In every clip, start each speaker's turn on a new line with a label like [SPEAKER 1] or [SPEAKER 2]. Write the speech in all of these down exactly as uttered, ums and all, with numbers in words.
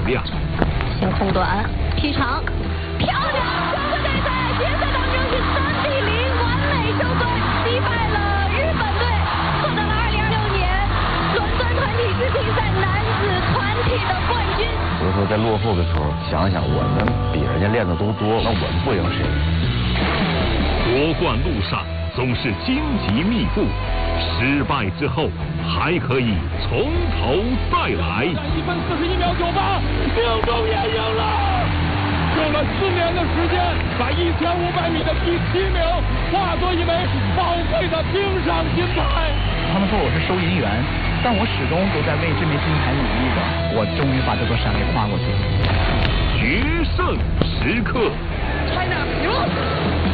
[SPEAKER 1] 亮。
[SPEAKER 2] 先空短劈长，漂亮！整个比赛决赛当中是三比零完美收队，击败了日本队，获得了二零二六年伦敦团体世锦赛男子团体的冠军。
[SPEAKER 3] 所以说，在落后的时候，想想我们比人家练的都多，那我们不赢谁？
[SPEAKER 1] 夺冠路上总是荆棘密布，失败之后还可以从头再来。
[SPEAKER 4] 一分四十一秒九八，命中也赢了。用了四年的时间，把一千五百米的第七名化作一枚宝贵的冰上金牌。
[SPEAKER 5] 他们说我是收银员，但我始终都在为这枚金牌努力着。我终于把这座山给跨过去了。
[SPEAKER 1] 决胜时刻
[SPEAKER 4] China 赢。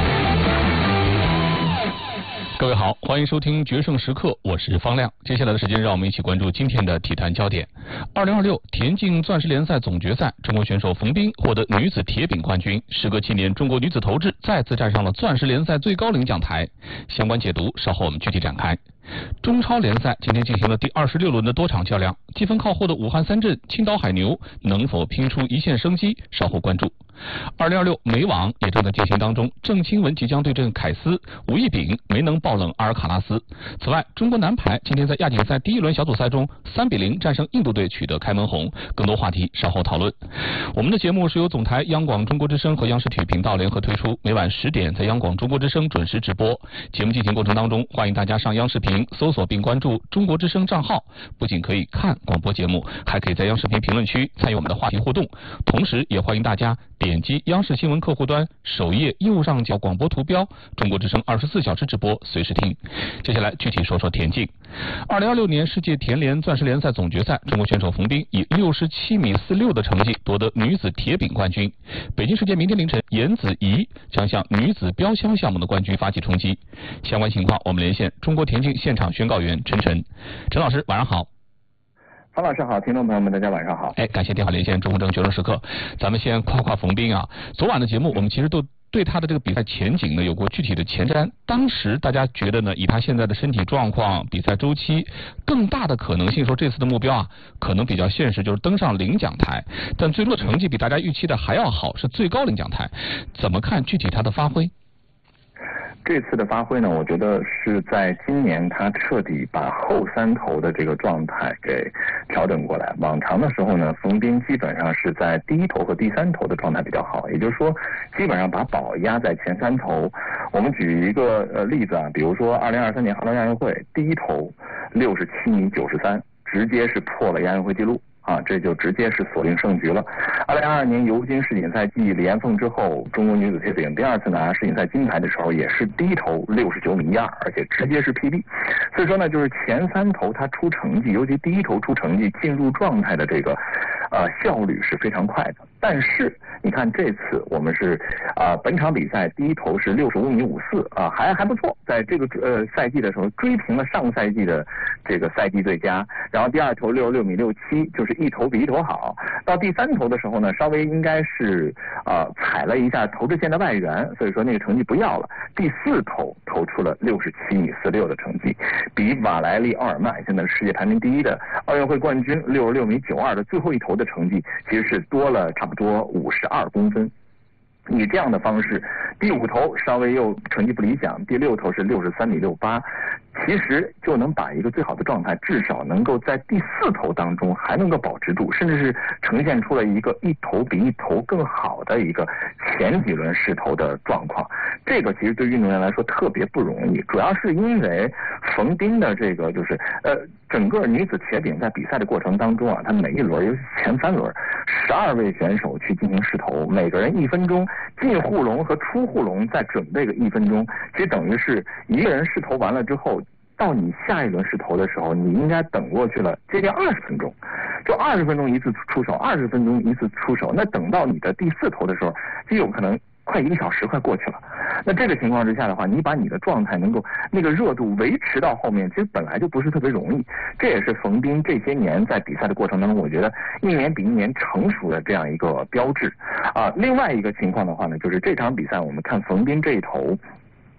[SPEAKER 6] 各位好，欢迎收听决胜时刻，我是方亮。接下来的时间，让我们一起关注今天的体坛焦点。二零二六田径钻石联赛总决赛，中国选手冯彬获得女子铁饼冠军。时隔七年，中国女子投掷再次站上了钻石联赛最高领奖台。相关解读稍后我们具体展开。中超联赛今天进行了第二十六轮的多场较量，积分靠后的武汉三镇、青岛海牛能否拼出一线生机，稍后关注。二零二六美网也正在进行当中，郑钦文即将对阵凯斯，吴亦丙没能爆冷阿尔卡拉斯。此外，中国男排今天在亚锦赛第一轮小组赛中三比零战胜印度队，取得开门红。更多话题稍后讨论。我们的节目是由总台央广中国之声和央视体育频道联合推出，每晚十点在央广中国之声准时直播。节目进行过程当中，欢迎大家上央视频搜索并关注中国之声账号，不仅可以看广播节目，还可以在央视频评论区参与我们的话题互动。同时也欢迎大家点击央视新闻客户端首页右上角广播图标，中国之声二十四小时直播，随时听。接下来具体说说田径。二零二六年世界田联钻石联赛总决赛，中国选手冯彬以六十七米四六的成绩夺得女子铁饼冠军。北京时间明天凌晨，严子怡将向女子标枪项目的冠军发起冲击。相关情况，我们连线中国田径现场宣告员陈晨。陈老师，晚上好。
[SPEAKER 7] 方老师好，听众朋友们大家晚上好。
[SPEAKER 6] 哎，感谢电话连线中国证决胜时刻。咱们先夸夸冯彬啊，昨晚的节目我们其实都对他的这个比赛前景呢有过具体的前瞻。当时大家觉得呢，以他现在的身体状况、比赛周期，更大的可能性说这次的目标啊，可能比较现实，就是登上领奖台。但最终的成绩比大家预期的还要好，是最高领奖台。怎么看具体他的发挥？
[SPEAKER 7] 这次的发挥呢，我觉得是在今年他彻底把后三头的这个状态给调整过来。往常的时候呢，冯彬基本上是在第一头和第三头的状态比较好，也就是说，基本上把宝压在前三头。我们举一个呃例子啊，比如说二零二三年杭州亚运会第一头六十七米九十三，直接是破了亚运会纪录。啊，这就直接是锁定胜局了。二零二二年尤金世锦赛继李岩凤之后，中国女子铁饼第二次拿世锦赛金牌的时候，也是第一头六十九米一二，而且直接是 P B。所以说呢，就是前三头它出成绩，尤其第一头出成绩进入状态的这个呃效率是非常快的。但是你看这次我们是啊、呃、本场比赛第一头是六十五米五四啊，还还不错，在这个呃赛季的时候追平了上赛季的这个赛季最佳。然后第二头六十六米六七，就是一头比一头好。到第三头的时候呢，稍微应该是呃踩了一下投掷线的外缘，所以说那个成绩不要了。第四头投出了六十七米四六的成绩，比瓦莱利奥尔曼现在世界排名第一的奥运会冠军六十六米九二的最后一头的成绩，其实是多了差不多五十二公分。以这样的方式，第五头稍微又成绩不理想，第六头是六十三米六八，其实就能把一个最好的状态，至少能够在第四头当中还能够保持住，甚至是呈现出了一个一头比一头更好的一个前几轮试投的状况。这个其实对运动员来说特别不容易，主要是因为冯彬的这个就是呃整个女子铁饼在比赛的过程当中啊，她每一轮尤其前三轮十二位选手去进行试投，每个人一分钟，进护笼和出护笼再准备个一分钟，其实等于是一个人试投完了之后，到你下一轮试投的时候，你应该等过去了接近二十分钟，就二十分钟一次出手，二十分钟一次出手，那等到你的第四投的时候，就有可能快一个小时快过去了。那这个情况之下的话，你把你的状态能够那个热度维持到后面，其实本来就不是特别容易。这也是冯彬这些年在比赛的过程当中，我觉得一年比一年成熟的这样一个标志啊。另外一个情况的话呢，就是这场比赛我们看冯彬这一头，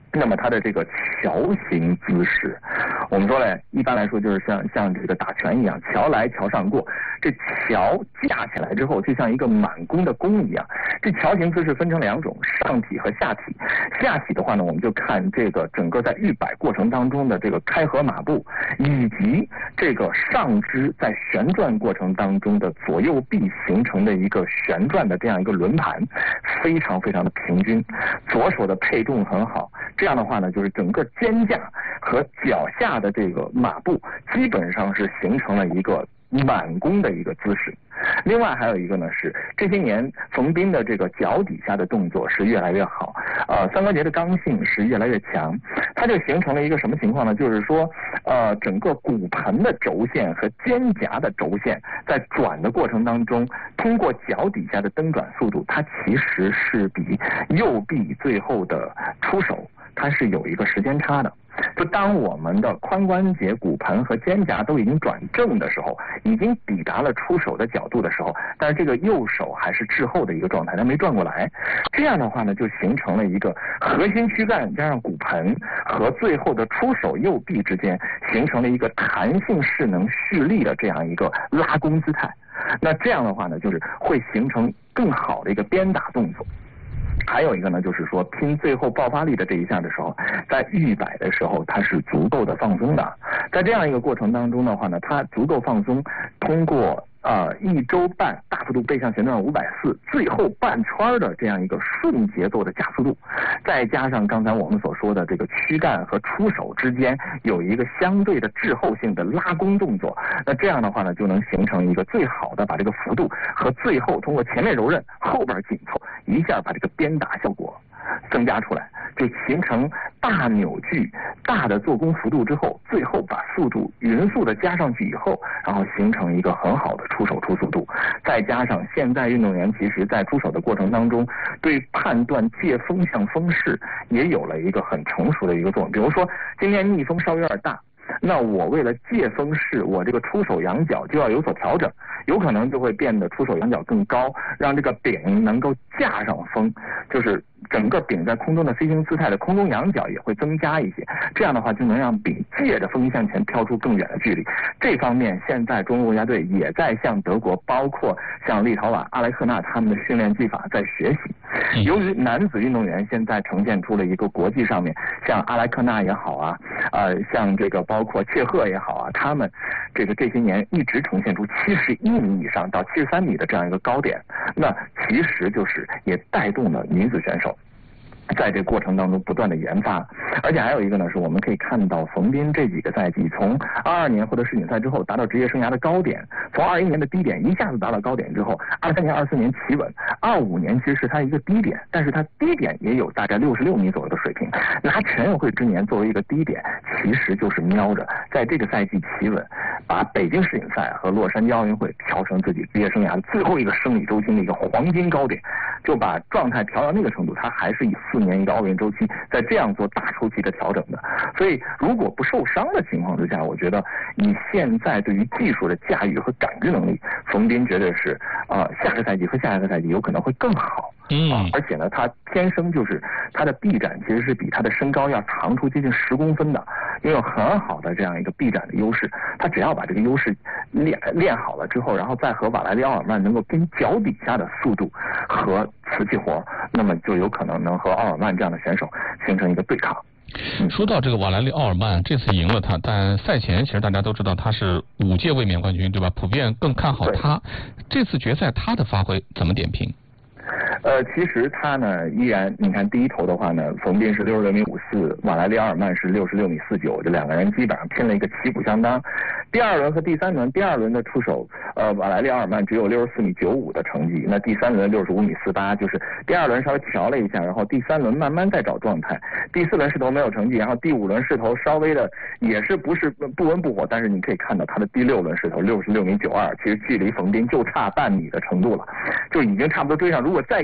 [SPEAKER 7] 那么它的这个桥形姿势，我们说嘞，一般来说就是像像这个打拳一样，桥来桥上过。这桥架起来之后，就像一个满弓的弓一样。这桥形姿势分成两种，上体和下体。下体的话呢，我们就看这个整个在预摆过程当中的这个开合马步，以及这个上肢在旋转过程当中的左右臂形成的一个旋转的这样一个轮盘，非常非常的平均。左手的配重很好。这样的话呢，就是整个肩架和脚下的这个马步基本上是形成了一个满弓的一个姿势。另外还有一个呢是这些年冯彬的这个脚底下的动作是越来越好，呃，三关节的刚性是越来越强，它就形成了一个什么情况呢？就是说，呃，整个骨盆的轴线和肩胛的轴线在转的过程当中，通过脚底下的蹬转速度，它其实是比右臂最后的出手它是有一个时间差的。就当我们的髋关节、骨盆和肩胛都已经转正的时候，已经抵达了出手的角度的时候，但是这个右手还是滞后的一个状态，它没转过来。这样的话呢，就形成了一个核心躯干加上骨盆和最后的出手右臂之间形成了一个弹性势能蓄力的这样一个拉弓姿态。那这样的话呢，就是会形成更好的一个鞭打动作。还有一个呢，就是说拼最后爆发力的这一下的时候，在预摆的时候它是足够的放松的。在这样一个过程当中的话呢，它足够放松，通过呃一周半大幅度背向旋转五百四，最后半圈的这样一个顺节奏的加速度，再加上刚才我们所说的这个躯干和出手之间有一个相对的滞后性的拉弓动作，那这样的话呢，就能形成一个最好的把这个幅度和最后通过前面柔韧后边紧凑，一下把这个鞭打效果增加出来，就形成大扭矩、大的做工幅度之后，最后把速度匀速的加上去以后，然后形成一个很好的出手出速度。再加上现在运动员其实在出手的过程当中，对判断借风向风势也有了一个很成熟的一个作用。比如说今天逆风稍微有点大，那我为了借风势，我这个出手仰角就要有所调整，有可能就会变得出手仰角更高，让这个柄能够架上风，就是整个柄在空中的飞行姿态的空中仰角也会增加一些，这样的话就能让柄借着风向前飘出更远的距离。这方面现在中国国家队也在向德国，包括像立陶宛、阿莱克纳他们的训练技法在学习。由于男子运动员现在呈现出了一个国际上面，像阿莱克纳也好啊，呃，像这个包括切赫也好啊，他们这个这些年一直呈现出七十一米以上到七十三米的这样一个高点，那其实就是也带动了女子选手在这过程当中不断的研发。而且还有一个呢，是我们可以看到冯彬这几个赛季，从二二年获得世锦赛之后达到职业生涯的高点，从二一年的低点一下子达到高点之后，二三年、二四年企稳，二五年其实是他一个低点，但是他低点也有大概六十六米左右的水平。拿全运会之年作为一个低点，其实就是瞄着在这个赛季企稳，把北京世锦赛和洛杉矶奥运会调成自己职业生涯的最后一个生理周期的一个黄金高点，就把状态调到那个程度，他还是以四年一个奥运周期在这样做大周期的调整的。所以如果不受伤的情况之下，我觉得以现在对于技术的驾驭和感知能力，冯彬绝对是啊、呃，下个赛季和下一个赛季有可能会更好。
[SPEAKER 6] 嗯、
[SPEAKER 7] 啊，而且呢，他天生就是他的臂展其实是比他的身高要长出接近十公分的，拥有很好的这样一个臂展的优势。他只要把这个优势练练好了之后，然后再和瓦莱利奥尔曼能够跟脚底下的速度和瓷器活，那么就有可能能和奥尔曼这样的选手形成一个对抗。
[SPEAKER 6] 说到这个瓦莱利奥尔曼这次赢了他，但赛前其实大家都知道他是五届卫冕冠军，对吧？普遍更看好他。这次决赛他的发挥怎么点评？
[SPEAKER 7] 呃，其实他呢，依然你看第一头的话呢，冯彬是六十六米五四，瓦莱利奥尔曼是六十六米四九，这两个人基本上拼了一个旗鼓相当。第二轮和第三轮，第二轮的出手，呃，瓦莱利奥尔曼只有六十四米九五的成绩，那第三轮六十五米四八，就是第二轮稍微调了一下，然后第三轮慢慢在找状态，第四轮势头没有成绩，然后第五轮势头稍微的也是不是不温不火，但是你可以看到他的第六轮势头六十六米九二，其实距离冯彬就差半米的程度了，就已经差不多追上，如果再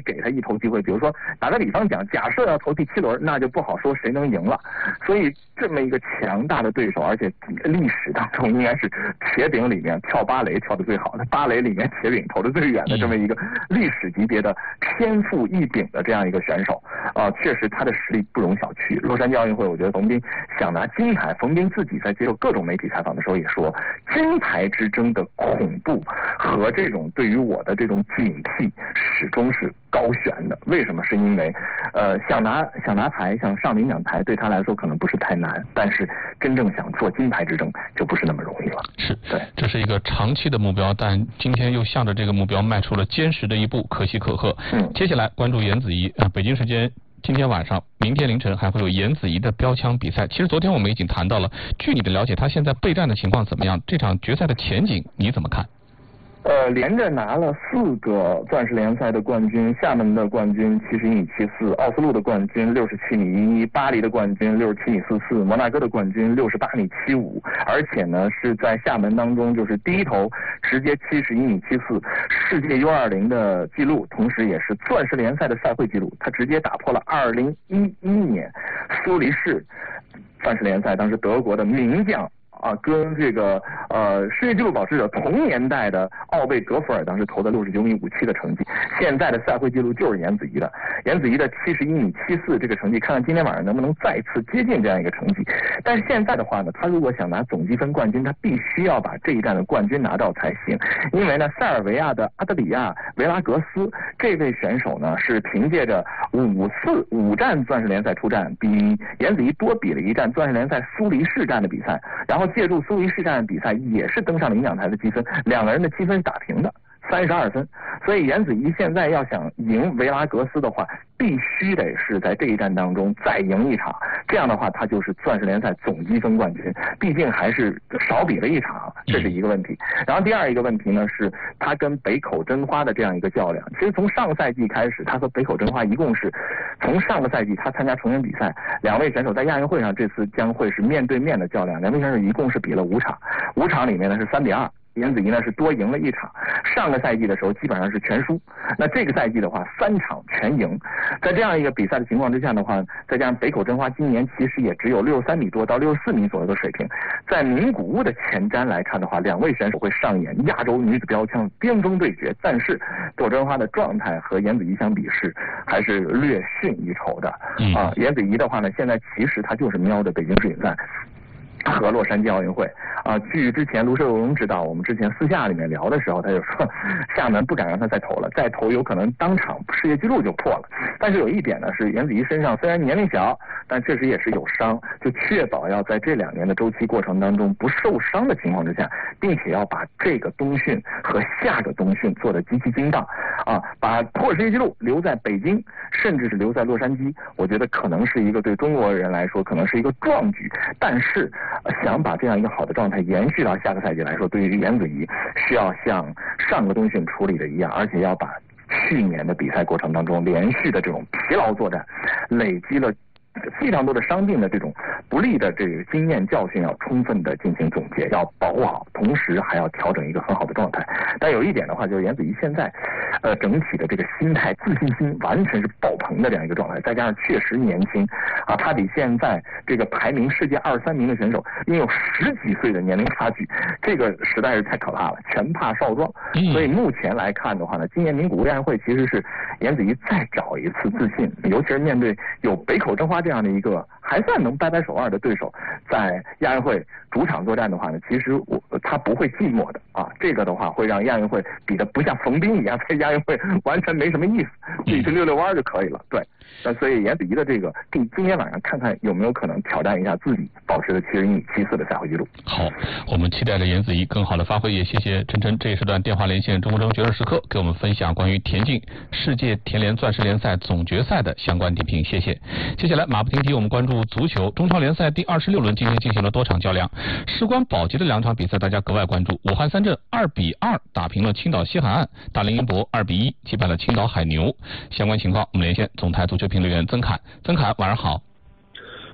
[SPEAKER 7] 给他一投机会。比如说打个比方讲，假设要投第七轮，那就不好说谁能赢了。所以这么一个强大的对手，而且历史当中应该是铁饼里面跳芭蕾跳得最好的，芭蕾里面铁饼投得最远的这么一个历史级别的天赋异禀的这样一个选手啊、呃，确实他的实力不容小觑。洛杉矶奥运会，我觉得冯彬想拿金牌，冯彬自己在接受各种媒体采访的时候也说，金牌之争的恐怖和这种对于我的这种警惕始终是高悬的。为什么？是因为呃想拿想拿牌，想上领奖台对他来说可能不是太难，但是真正想做金牌之争就不是那么容易了。
[SPEAKER 6] 是，
[SPEAKER 7] 对，
[SPEAKER 6] 这是一个长期的目标，但今天又向着这个目标迈出了坚实的一步，可喜可贺。
[SPEAKER 7] 嗯，
[SPEAKER 6] 接下来关注颜子怡啊，北京时间今天晚上、明天凌晨还会有颜子怡的标枪比赛。其实昨天我们已经谈到了，据你的了解，他现在备战的情况怎么样？这场决赛的前景你怎么看？
[SPEAKER 7] 呃，连着拿了四个钻石联赛的冠军，厦门的冠军七十一米七四，奥斯陆的冠军六十七米一一，巴黎的冠军六十七米四四，摩纳哥的冠军六十八米七五，而且呢是在厦门当中就是第一头直接七十一米七四，世界 U 二十 的记录，同时也是钻石联赛的赛会记录，他直接打破了二零一一年苏黎世钻石联赛当时德国的名将。啊，跟这个呃世界纪录保持者同年代的奥贝格弗尔当时投的六十九米五七的成绩，现在的赛会纪录就是颜子怡的，颜子怡的七十一米七四这个成绩，看看今天晚上能不能再次接近这样一个成绩。但是现在的话呢，他如果想拿总积分冠军，他必须要把这一站的冠军拿到才行，因为呢，塞尔维亚的阿德里亚维拉格斯这位选手呢是凭借着五次五站钻石联赛出战，比颜子怡多比了一站钻石联赛苏黎世站的比赛，然后借助苏黎世站的比赛也是登上领奖台的积分，两个人的积分是打平的，三十二分。所以颜子怡现在要想赢维拉格斯的话，必须得是在这一战当中再赢一场，这样的话他就是钻石联赛总积分冠军，毕竟还是少比了一场，这是一个问题。然后第二一个问题呢，是他跟北口真花的这样一个较量。其实从上个赛季开始，他和北口真花一共是从上个赛季他参加成人比赛，两位选手在亚运会上这次将会是面对面的较量，两位选手一共是比了五场，五场里面呢是三比二。颜子怡呢是多赢了一场，上个赛季的时候基本上是全输，那这个赛季的话三场全赢，在这样一个比赛的情况之下的话，再加上北口真花今年其实也只有六十三米多到六十四米左右的水平，在名古屋的前瞻来看的话，两位选手会上演亚洲女子标枪巅峰对决，但是北口真花的状态和颜子怡相比是还是略逊一筹的啊。颜子怡的话呢，现在其实她就是瞄着北京世锦赛和洛杉矶奥运会啊，据之前卢寿荣知道，我们之前私下里面聊的时候，他就说厦门不敢让他再投了，再投有可能当场世界纪录就破了。但是有一点呢，是颜子怡身上虽然年龄小，但确实也是有伤，就确保要在这两年的周期过程当中不受伤的情况之下，并且要把这个冬训和下个冬训做得极其精当啊，把破世界纪录留在北京，甚至是留在洛杉矶，我觉得可能是一个对中国人来说可能是一个壮举，但是想把这样一个好的状态延续到下个赛季来说，对于颜子怡是要像上个冬训处理的一样，而且要把去年的比赛过程当中连续的这种疲劳作战，累积了非常多的伤病的这种不利的这个经验教训，要充分的进行总结，要把握好，同时还要调整一个很好的状态。但有一点的话，就是颜子怡现在呃整体的这个心态自信心完全是爆棚的这样一个状态，再加上确实年轻啊，他比现在这个排名世界二十三名的选手应有十几岁的年龄差距，这个实在是太可怕了，全怕少壮。所以目前来看的话呢，今年名古屋亚运会其实是颜子怡再找一次自信，尤其是面对有北口真花这样的一个还算能掰掰手腕的对手，在亚运会主场作战的话呢，其实我他不会寂寞的啊。这个的话会让亚运会比的不像冯彬一样，在亚运会完全没什么意思，自己去溜溜弯就可以了。对，那所以颜子怡的这个今今天晚上看看有没有可能挑战一下自己保持的七十一米七四的赛会纪录。
[SPEAKER 6] 好，我们期待着颜子怡更好的发挥，也谢谢陈晨这一时段电话连线中国争决胜时刻给我们分享关于田径世界田联钻石联赛总决赛的相关点评，谢谢。接下来马不停蹄，我们关注足球中超联赛第二十六轮，今天进行了多场较量，事关保级的两场比赛大家格外关注。武汉三镇二比二打平了青岛西海岸，大连英博二比一击败了青岛海牛。相关情况我们连线总台足球评论员曾侃。曾侃晚上好。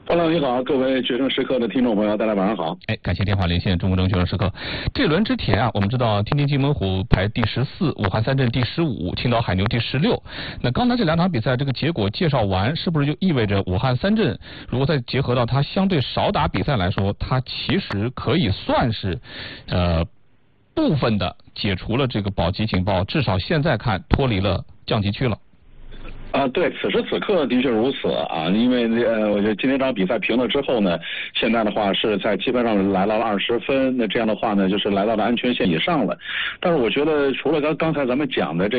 [SPEAKER 8] 方亮你好，各位决胜时刻的听众朋友，大家晚上好。
[SPEAKER 6] 哎，感谢电话连线中国证决胜时刻。这轮之前啊，我们知道天津津门虎排第十四，武汉三镇第十五，青岛海牛第十六。那刚才这两场比赛这个结果介绍完，是不是就意味着武汉三镇如果再结合到它相对少打比赛来说，它其实可以算是呃部分的解除了这个保级警报，至少现在看脱离了降级区了。
[SPEAKER 8] 啊，对，此时此刻的确如此啊，因为呃，我觉得今天这场比赛平了之后呢，现在的话是在基本上来到了二十分，那这样的话呢，就是来到了安全线以上了。但是我觉得除了刚刚才咱们讲的这